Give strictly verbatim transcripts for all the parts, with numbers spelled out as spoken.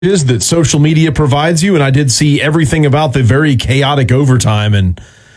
that social media provides you, and I did see everything about the very chaotic overtime, and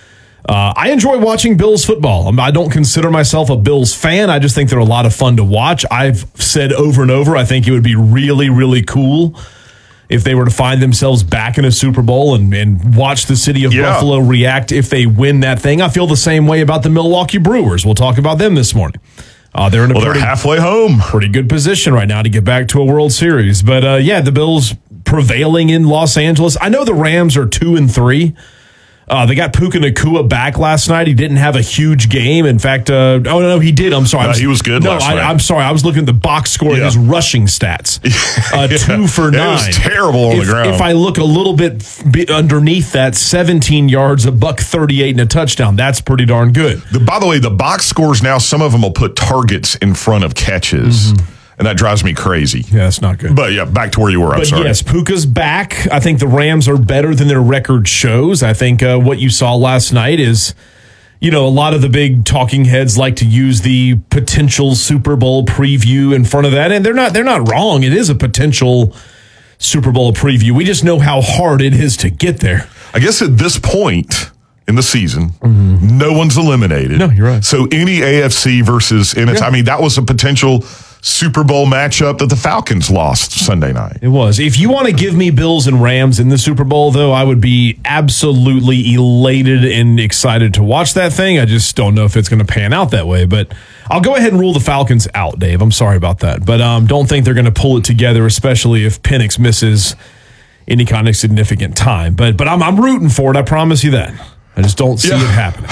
uh, I enjoy watching Bills football. I don't consider myself a Bills fan. I just think they're a lot of fun to watch. I've said over and over, I think it would be really, really cool if they were to find themselves back in a Super Bowl and, and watch the city of yeah. Buffalo react if they win that thing. I feel the same way about the Milwaukee Brewers. We'll talk about them this morning. Uh, they're in a well, pretty, they're halfway home. Pretty good position right now to get back to a World Series. But uh, yeah, the Bills prevailing in Los Angeles. I know the Rams are two and three. Uh, they got Puka Nacua back last night. He didn't have a huge game. In fact, uh, oh no, he did. I'm sorry. Uh, was, he was good. No, last I, night. I'm sorry. I was looking at the box score yeah. of his rushing stats. Uh, yeah. Two for it nine. It was terrible on if, the ground. If I look a little bit, bit underneath that, seventeen yards, a buck thirty-eight, and a touchdown. That's pretty darn good. The, by the way, the box scores now, some of them will put targets in front of catches. Mm-hmm. And that drives me crazy. Yeah, that's not good. But yeah, back to where you were. I'm but sorry. Yes, Puka's back. I think the Rams are better than their record shows. I think uh, what you saw last night is, you know, a lot of the big talking heads like to use the potential Super Bowl preview in front of that, and they're not. They're not wrong. It is a potential Super Bowl preview. We just know how hard it is to get there. I guess at this point in the season, mm-hmm. no one's eliminated. No, you're right. So any A F C versus N F C, yeah. I mean, that was a potential Super Bowl matchup that the Falcons lost Sunday night. It was. If you want to give me Bills and Rams in the Super Bowl, though, I would be absolutely elated and excited to watch that thing. I just don't know if it's going to pan out that way. But I'll go ahead and rule the Falcons out, Dave. I'm sorry about that. But um, don't think they're going to pull it together, especially if Penix misses any kind of significant time. But but I'm, I'm rooting for it. I promise you that. I just don't see yeah. it happening.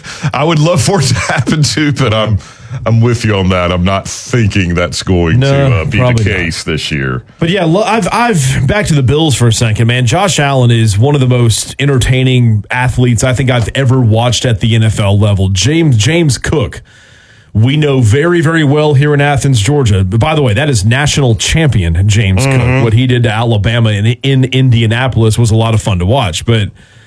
I would love for it to happen, too, but I'm... I'm with you on that. I'm not thinking that's going no, to uh, be the case not. this year. But yeah, I've I've back to the Bills for a second, man. Josh Allen is one of the most entertaining athletes I think I've ever watched at the N F L level. James James Cook, we know very, very well here in Athens, Georgia. But by the way, that is national champion James mm-hmm. Cook. What he did to Alabama in, in Indianapolis was a lot of fun to watch. But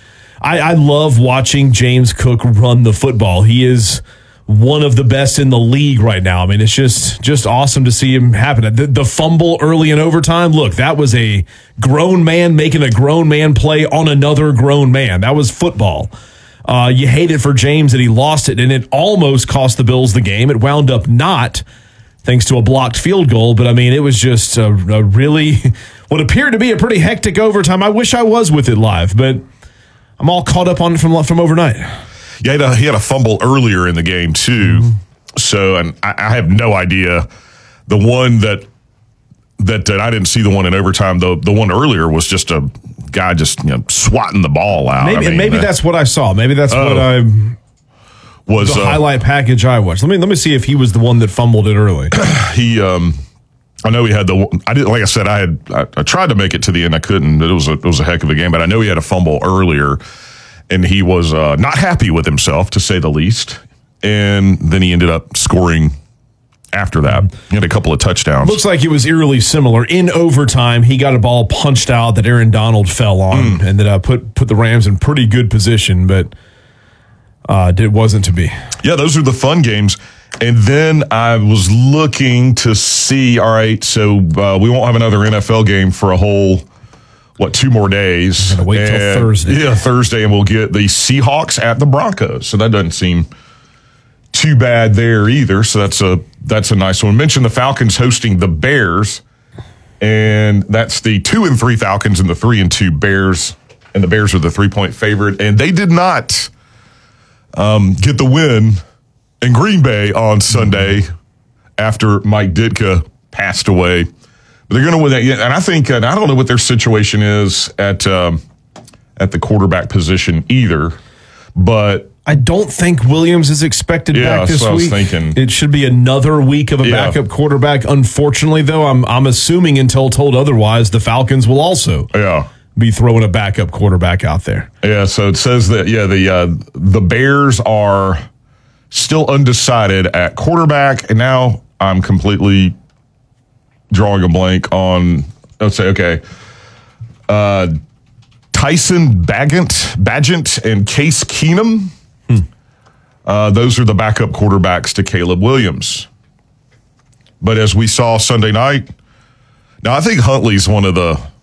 I, I love watching James Cook run the football. He is one of the best in the league right now. I mean, it's just just awesome to see him happen. The, the fumble early in overtime, look, that was a grown man making a grown man play on another grown man. That was football. Uh, you hate it for James that he lost it, and it almost cost the Bills the game. It wound up not, thanks to a blocked field goal. But, I mean, it was just a, a really what appeared to be a pretty hectic overtime. I wish I was with it live, but I'm all caught up on it from, from overnight. Yeah, he had, a, he had a fumble earlier in the game, too. Mm-hmm. So, and I, I have no idea. The one that, that that I didn't see the one in overtime, the, the one earlier was just a guy just you know, swatting the ball out. Maybe, I mean, and maybe uh, that's what I saw. Maybe that's uh, what I was the uh, highlight package I watched. Let me let me see if he was the one that fumbled it early. he, um, I know he had the. I didn't like I said. I had. I, I tried to make it to the end. I couldn't. It was a it was a heck of a game. But I know he had a fumble earlier. And he was uh, not happy with himself, to say the least. And then he ended up scoring after that. He had a couple of touchdowns. Looks like it was eerily similar. In overtime, he got a ball punched out that Aaron Donald fell on, mm. and that uh, put put the Rams in pretty good position, but uh, it wasn't to be. Yeah, those are the fun games. And then I was looking to see, all right, so uh, we won't have another N F L game for a whole... What, two more days? I'm gonna wait till and, Thursday. Yeah, Thursday, and we'll get the Seahawks at the Broncos. So that doesn't seem too bad there either. So that's a that's a nice one. Mentioned the Falcons hosting the Bears, and that's the two and three Falcons and the three and two Bears, and the Bears are the three point favorite, and they did not um, get the win in Green Bay on Sunday after Mike Ditka passed away. But they're going to win that, and I think, and I don't know what their situation is at um, at the quarterback position either. But I don't think Williams is expected yeah, back this so week. I was thinking. It should be another week of a yeah. backup quarterback. Unfortunately, though, I'm I'm assuming until told otherwise, the Falcons will also yeah. be throwing a backup quarterback out there. Yeah, so it says that yeah the uh, the Bears are still undecided at quarterback, and now I'm completely drawing a blank on, let's say, okay, uh, Tyson Bagent, Bagent and Case Keenum. Hmm. Uh, those are the backup quarterbacks to Caleb Williams. But as we saw Sunday night, Now, I think Huntley's one of the